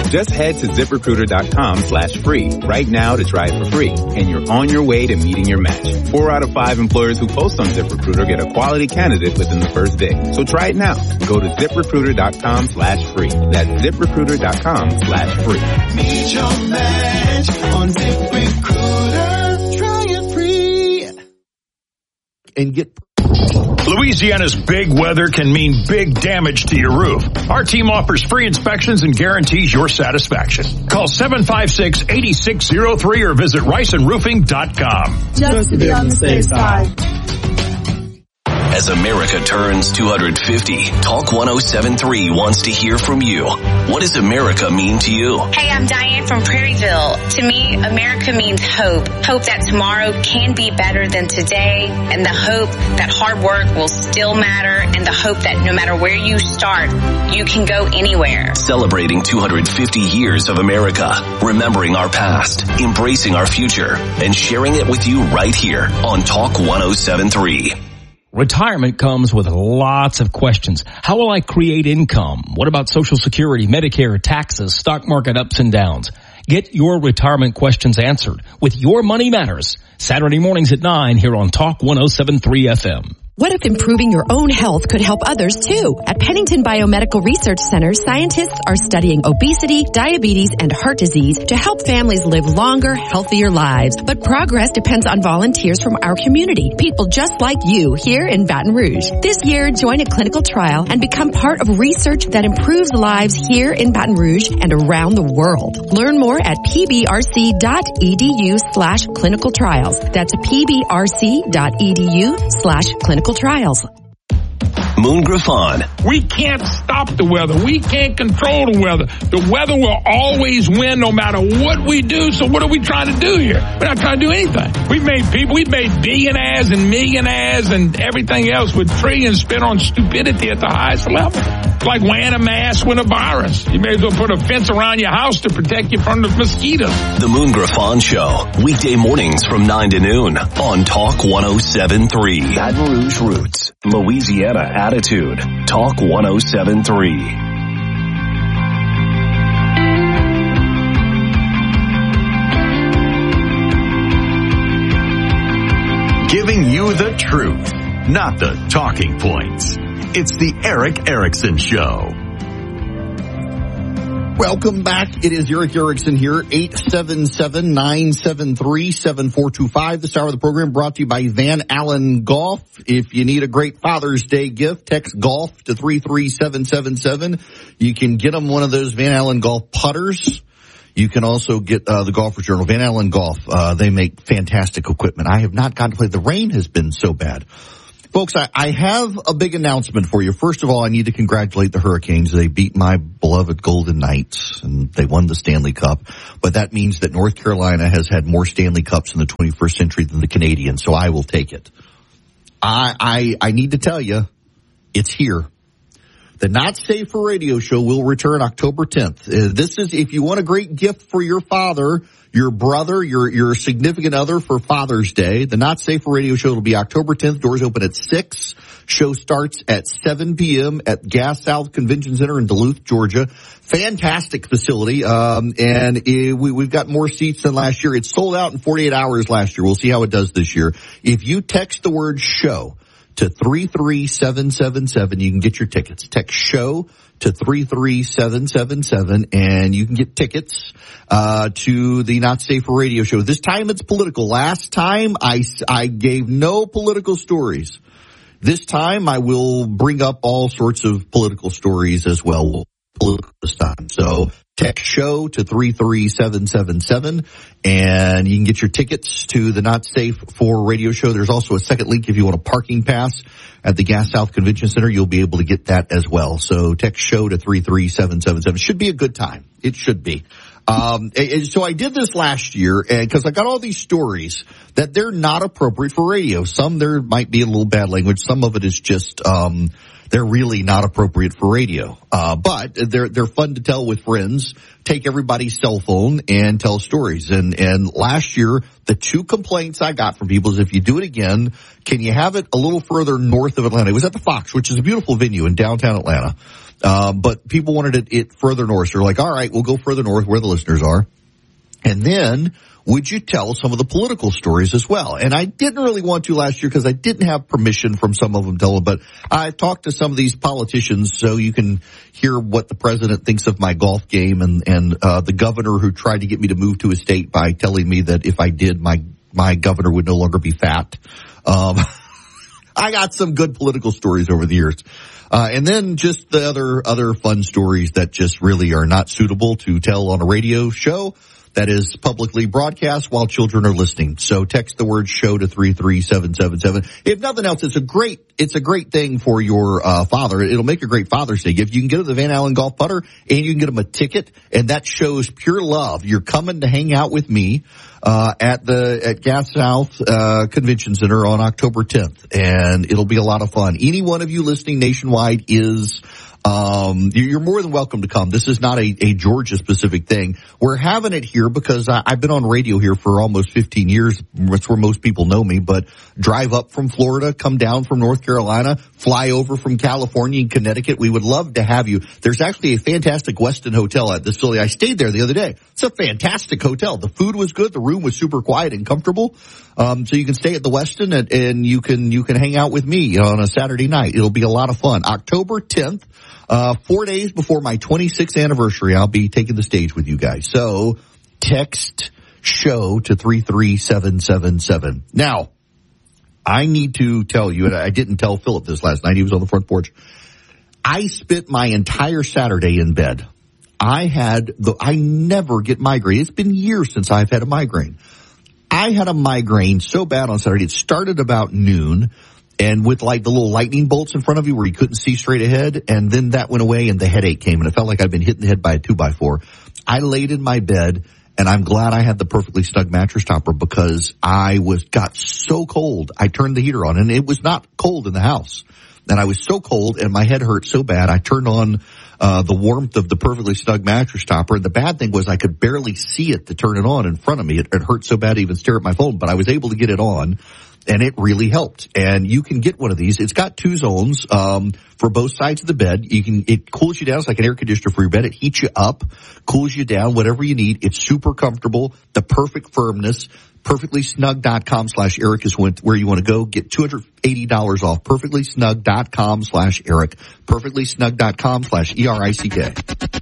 Just head to ZipRecruiter.com/free right now to try it for free, and you're on your way to meeting your match. 4 out of 5 employers who post on ZipRecruiter get a quality candidate within the first day. So try it now. Go to ZipRecruiter.com/free. That's ZipRecruiter.com/free. Meet your match on ZipRecruiter. Try it free. And get... Louisiana's big weather can mean big damage to your roof. Our team offers free inspections and guarantees your satisfaction. Call 756-8603 or visit riceandroofing.com. Just to be on the safe side. As America turns 250, Talk 1073 wants to hear from you. What does America mean to you? Hey, I'm Diane from Prairieville. To me, America means hope. Hope that tomorrow can be better than today, and the hope that hard work will still matter, and the hope that no matter where you start, you can go anywhere. Celebrating 250 years of America, remembering our past, embracing our future, and sharing it with you right here on Talk 1073. Retirement comes with lots of questions. How will I create income? What about Social Security, Medicare, taxes, stock market ups and downs? Get your retirement questions answered with Your Money Matters. Saturday mornings at 9 here on Talk 1073 FM. What if improving your own health could help others too? At Pennington Biomedical Research Center, scientists are studying obesity, diabetes, and heart disease to help families live longer, healthier lives. But progress depends on volunteers from our community, people just like you here in Baton Rouge. This year, join a clinical trial and become part of research that improves lives here in Baton Rouge and around the world. Learn more at pbrc.edu/clinical trials. That's pbrc.edu/clinical trials. Moon Griffon. We can't stop the weather. We can't control the weather. The weather will always win no matter what we do. So what are we trying to do here? We're not trying to do anything. We've made billionaires and millionaires and everything else with trillions spent on stupidity at the highest level. It's like wearing a mask with a virus. You may as well put a fence around your house to protect you from the mosquitoes. The Moon Griffon Show. Weekday mornings from 9 to noon on Talk 1073. Baton Rouge Roots. Louisiana Attitude. Talk 1073. Giving you the truth, not the talking points. It's the Erick Erickson Show. Welcome back. It is Erick Erickson here, 877-973-7425. This hour of the program brought to you by Van Allen Golf. If you need a great Father's Day gift, text golf to 33777. You can get them one of those Van Allen Golf putters. You can also get the Golfer's Journal, Van Allen Golf. They make fantastic equipment. I have not gotten to play. The rain has been so bad. Folks, I have a big announcement for you. First of all, I need to congratulate the Hurricanes. They beat my beloved Golden Knights, and they won the Stanley Cup. But that means that North Carolina has had more Stanley Cups in the 21st century than the Canadians, so I will take it. I need to tell you, it's here. The Not Safe for Radio show will return October 10th. This is if you want a great gift for your father, your brother, your significant other for Father's Day. The Not Safe for Radio show will be October 10th. Doors open at 6. Show starts at 7 p.m. at Gas South Convention Center in Duluth, Georgia. Fantastic facility. And we've got more seats than last year. It sold out in 48 hours last year. We'll see how it does this year. If you text the word show to 33777, you can get your tickets. Text show to 33777, and you can get tickets to the Not Safe for Radio show. This time it's political. Last time I gave no political stories. This time I will bring up all sorts of political stories as well. Political this time. So text show to 33777, and you can get your tickets to the Not Safe for Radio show. There's also a second link if you want a parking pass at the Gas South Convention Center. You'll be able to get that as well. So text show to 33777. It should be a good time. It should be. So I did this last year, and because I got all these stories that they're not appropriate for radio. Some there might be a little bad language. Some of it is just they're really not appropriate for radio. But they're fun to tell with friends. Take everybody's cell phone and tell stories. And last year, the 2 complaints I got from people is, if you do it again, can you have it a little further north of Atlanta? It was at the Fox, which is a beautiful venue in downtown Atlanta. But people wanted it further north. So they're like, all right, we'll go further north where the listeners are. And then, would you tell some of the political stories as well? And I didn't really want to last year because I didn't have permission from some of them to tell them, but I talked to some of these politicians so you can hear what the president thinks of my golf game and the governor who tried to get me to move to a state by telling me that if I did, my governor would no longer be fat. I got some good political stories over the years. And then just the other fun stories that just really are not suitable to tell on a radio show that is publicly broadcast while children are listening. So text the word show to 33777. If nothing else, it's a great thing for your father. It'll make a great Father's Day gift. You can get him the Van Allen golf putter and you can get him a ticket, and that shows pure love. You're coming to hang out with me at Gas South Convention Center on October 10th, and it'll be a lot of fun. Any one of you listening nationwide is you're more than welcome to come. This is not a Georgia specific thing. We're having it here because I've been on radio here for almost 15 years. That's where most people know me, but drive up from Florida, come down from North Carolina, fly over from California and Connecticut. We would love to have you. There's actually a fantastic Westin hotel at this facility. I stayed there the other day. It's a fantastic hotel. The food was good. The room was super quiet and comfortable. So you can stay at the Westin and you can hang out with me on a Saturday night. It'll be a lot of fun. October 10th. 4 days before my 26th anniversary, I'll be taking the stage with you guys. So text show to 33777. Now, I need to tell you, and I didn't tell Philip this last night. He was on the front porch. I spent my entire Saturday in bed. I never get migraine. It's been years since I've had a migraine. I had a migraine so bad on Saturday. It started about noon. And with like the little lightning bolts in front of you where you couldn't see straight ahead, and then that went away and the headache came and it felt like I'd been hit in the head by a 2x4. I laid in my bed and I'm glad I had the Perfectly Snug mattress topper because I got so cold. I turned the heater on and it was not cold in the house. And I was so cold and my head hurt so bad. I turned on the warmth of the Perfectly Snug mattress topper. And the bad thing was I could barely see it to turn it on in front of me. It hurt so bad to even stare at my phone, but I was able to get it on. And it really helped. And you can get one of these. It's got 2 zones, for both sides of the bed. It cools you down. It's like an air conditioner for your bed. It heats you up, cools you down, whatever you need. It's super comfortable. The perfect firmness. PerfectlySnug.com/Eric is where you want to go. Get $280 off. PerfectlySnug.com/Eric. PerfectlySnug.com/ERICK.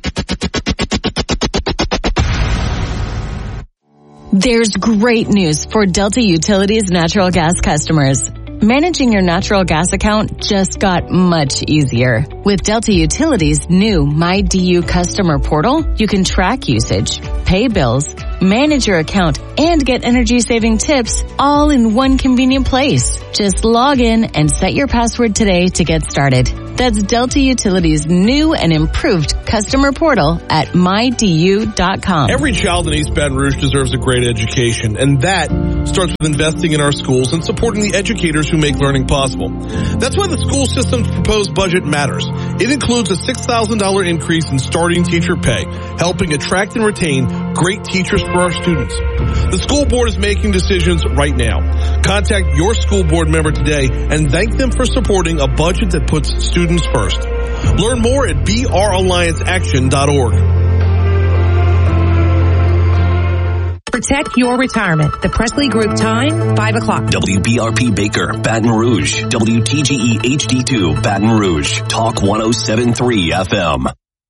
There's great news for Delta Utilities natural gas customers. Managing your natural gas account just got much easier. With Delta Utilities' new MyDU customer portal, you can track usage, pay bills, manage your account, and get energy-saving tips all in one convenient place. Just log in and set your password today to get started. That's Delta Utilities' new and improved customer portal at mydu.com. Every child in East Baton Rouge deserves a great education, and that starts with investing in our schools and supporting the educators who make learning possible. That's why the school system's proposed budget matters. It includes a $6,000 increase in starting teacher pay, helping attract and retain great teachers for our students. The school board is making decisions right now. Contact your school board member today and thank them for supporting a budget that puts students first. Learn more at brallianceaction.org. Protect your retirement. The Presley Group time, 5 o'clock. WBRP Baker, Baton Rouge. WTGE HD2, Baton Rouge. Talk 107.3 FM.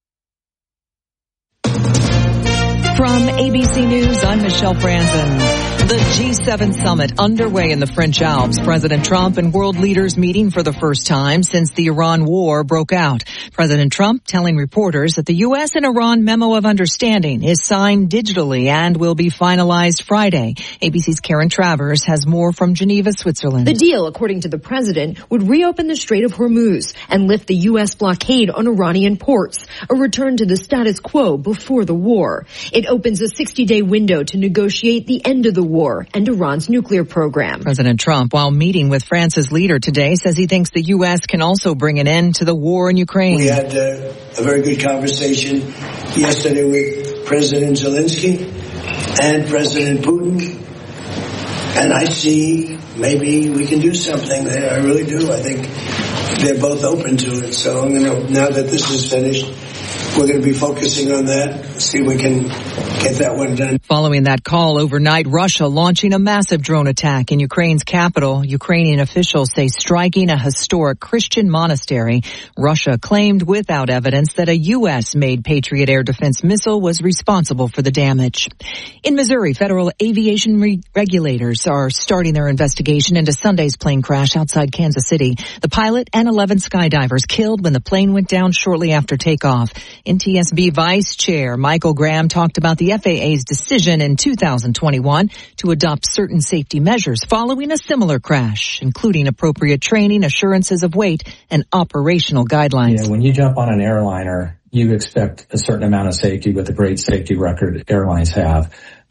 From ABC News, I'm Michelle Franzen. The G7 summit underway in the French Alps. President Trump and world leaders meeting for the first time since the Iran war broke out. President Trump telling reporters that the U.S. and Iran memo of understanding is signed digitally and will be finalized Friday. ABC's Karen Travers has more from Geneva, Switzerland. The deal, according to the president, would reopen the Strait of Hormuz and lift the U.S. blockade on Iranian ports, a return to the status quo before the war. It opens a 60-day window to negotiate the end of the war war and Iran's nuclear program. President Trump, while meeting with France's leader today, says he thinks the U.S. can also bring an end to the war in Ukraine. We had a very good conversation yesterday with President Zelensky and President Putin, and I see maybe we can do something there. I really do. I think they're both open to it. So I'm going to, now that this is finished, we're going to be focusing on that, see if we can get that one done. Following that call overnight, Russia launching a massive drone attack in Ukraine's capital. Ukrainian officials say striking a historic Christian monastery. Russia claimed without evidence that a U.S.-made Patriot air defense missile was responsible for the damage. In Missouri, federal aviation regulators are starting their investigation into Sunday's plane crash outside Kansas City. The pilot and 11 skydivers killed when the plane went down shortly after takeoff. NTSB Vice Chair Michael Graham talked about the FAA's decision in 2021 to adopt certain safety measures following a similar crash, including appropriate training, assurances of weight, and operational guidelines. Yeah, when you jump on an airliner, you expect a certain amount of safety with the great safety record airlines have.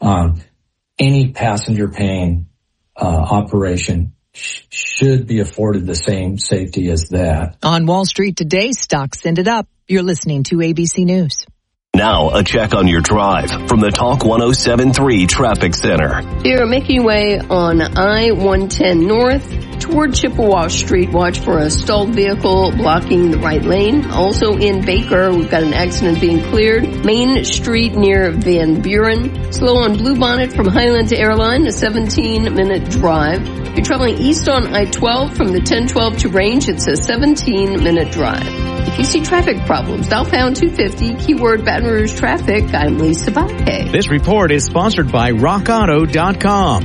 Any passenger paying operation should be afforded the same safety as that. On Wall Street today, stocks ended up. You're listening to ABC News. Now, a check on your drive from the Talk 107.3 Traffic Center. You're making your way on I-110 North toward Chippewa Street. Watch for a stalled vehicle blocking the right lane. Also in Baker, we've got an accident being cleared. Main Street near Van Buren. Slow on Bluebonnet from Highland to Airline, a 17-minute drive. You're traveling east on I-12 from the 1012 to Range. It's a 17-minute drive. If you see traffic problems, dial pound 250, keyword Baton Rouge traffic. I'm Lisa Bakke. This report is sponsored by RockAuto.com.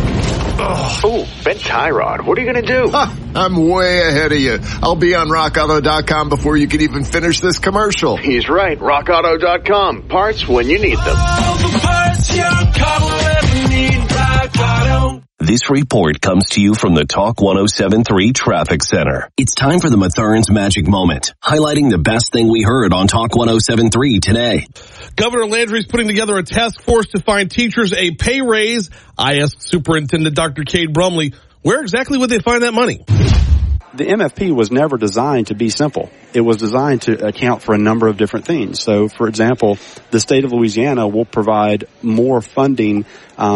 Oh, Ben Tyrod, what are you going to do? I'm way ahead of you. I'll be on RockAuto.com before you can even finish this commercial. He's right. RockAuto.com. Parts when you need them. All the parts your car will ever need. Rock Auto. This report comes to you from the Talk 107.3 Traffic Center. It's time for the Mathurin's Magic Moment, highlighting the best thing we heard on Talk 107.3 today. Governor Landry's putting together a task force to find teachers a pay raise. I asked Superintendent Dr. Cade Brumley, where exactly would they find that money? The MFP was never designed to be simple. It was designed to account for a number of different things. So, for example, the state of Louisiana will provide more funding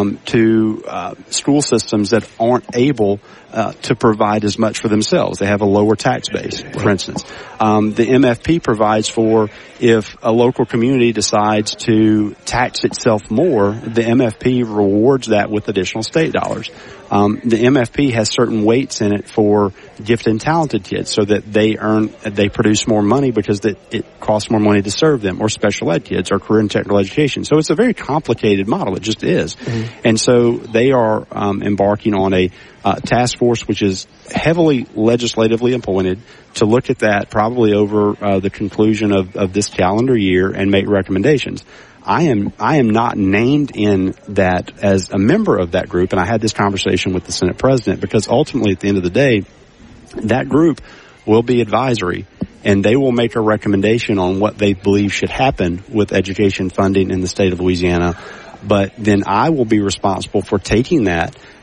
to school systems that aren't able to provide as much for themselves. They have a lower tax base, for instance. The MFP provides for if a local community decides to tax itself more, the MFP rewards that with additional state dollars. The MFP has certain weights in it for gifted and talented kids so that they produce more money because it costs more money to serve them, or special ed kids, or career and technical education. So it's a very complicated model. It just is. Mm-hmm. And so they are embarking on a task force which is heavily legislatively appointed to look at that probably over the conclusion of this calendar year and make recommendations. I am not named in that as a member of that group, and I had this conversation with the Senate President because ultimately at the end of the day, that group will be advisory, and they will make a recommendation on what they believe should happen with education funding in the state of Louisiana. But then I will be responsible for taking that